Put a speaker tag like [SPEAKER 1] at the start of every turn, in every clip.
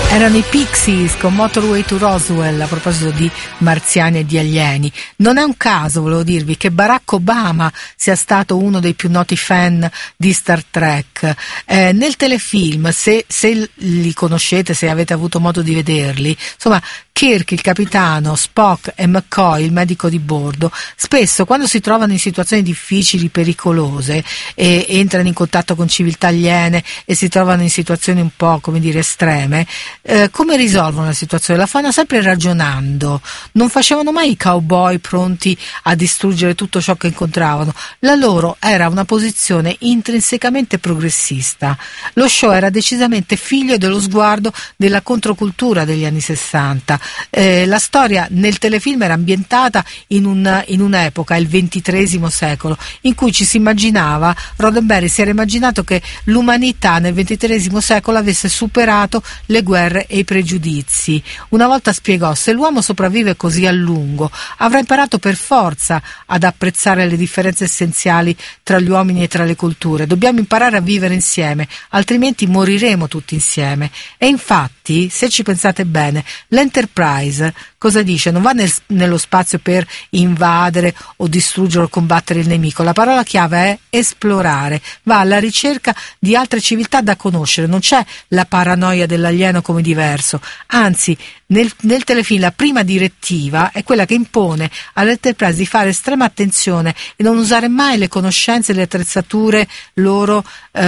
[SPEAKER 1] Erano i Pixies con Motorway to Roswell. A proposito di marziani e di alieni, non è un caso, volevo dirvi, che Barack Obama sia stato uno dei più noti fan di Star Trek. Nel telefilm, se li conoscete, se avete avuto modo di vederli, insomma, Kirk, il capitano, Spock e McCoy, il medico di bordo, spesso quando si trovano in situazioni difficili, pericolose, e entrano in contatto con civiltà aliene e si trovano in situazioni un po', come dire, estreme, come risolvono la situazione? La fanno sempre ragionando, non facevano mai i cowboy pronti a distruggere tutto ciò che incontravano. La loro era una posizione intrinsecamente progressista. Lo show era decisamente figlio dello sguardo della controcultura degli anni 60. La storia nel telefilm era ambientata in un'epoca, il XXIII secolo, in cui ci si immaginava, Roddenberry si era immaginato che l'umanità nel XXIII secolo avesse superato le guerre e i pregiudizi. Una volta spiegò: se l'uomo sopravvive così a lungo, avrà imparato per forza ad apprezzare le differenze essenziali tra gli uomini e tra le culture. Dobbiamo imparare a vivere insieme, altrimenti moriremo tutti insieme. E infatti, se ci pensate bene, l'Enterprise cosa dice? Non va nello spazio per invadere o distruggere o combattere il nemico. La parola chiave è esplorare, va alla ricerca di altre civiltà da conoscere. Non c'è la paranoia dell'alieno come diverso, anzi nel telefilm la prima direttiva è quella che impone all'Enterprise di fare estrema attenzione e non usare mai le conoscenze e le attrezzature loro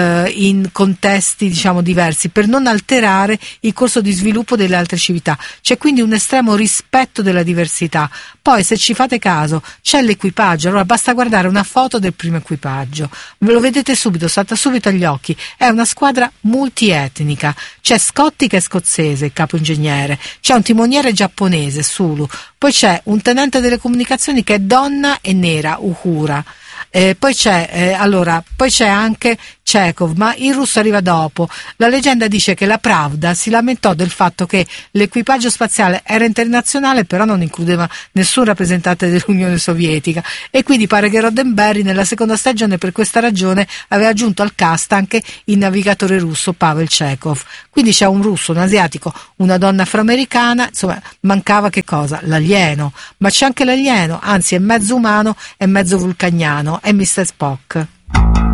[SPEAKER 1] in contesti, diciamo, diversi, per non alterare il corso di sviluppo delle altre civiltà. C'è quindi un estremo rispetto della diversità. Poi, se ci fate caso, c'è l'equipaggio, allora basta guardare una foto del primo equipaggio, ve lo vedete subito, salta subito agli occhi. È una squadra multietnica, c'è Scotty che è scozzese, il capo ingegnere, c'è un timoniere giapponese, Sulu, poi c'è un tenente delle comunicazioni che è donna e nera, Uhura. Poi c'è anche Chekhov, ma il russo arriva dopo. La leggenda dice che la Pravda si lamentò del fatto che l'equipaggio spaziale era internazionale, però non includeva nessun rappresentante dell'Unione Sovietica, e quindi pare che Roddenberry nella seconda stagione per questa ragione aveva aggiunto al cast anche il navigatore russo Pavel Chekhov. Quindi c'è un russo, un asiatico, una donna afroamericana, insomma mancava che cosa? L'alieno. Ma c'è anche l'alieno, anzi è mezzo umano e mezzo vulcaniano, è Mr. Spock.